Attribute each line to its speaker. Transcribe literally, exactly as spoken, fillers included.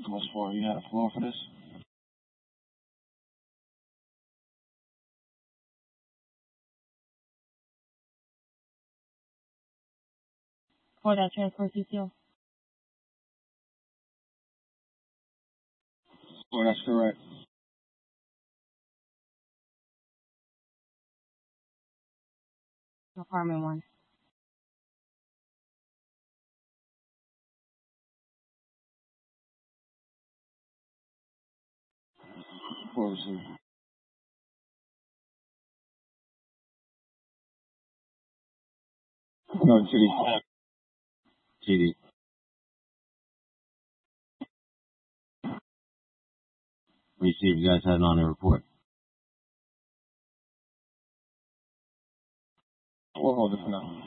Speaker 1: What's for? You had a floor for this?
Speaker 2: For that transfer C C O?
Speaker 1: Oh, that's correct.
Speaker 2: Apartment one.
Speaker 1: Floor receiver. No, T D. T D. Let me see if you guys had it on the report. We'll hold it for now.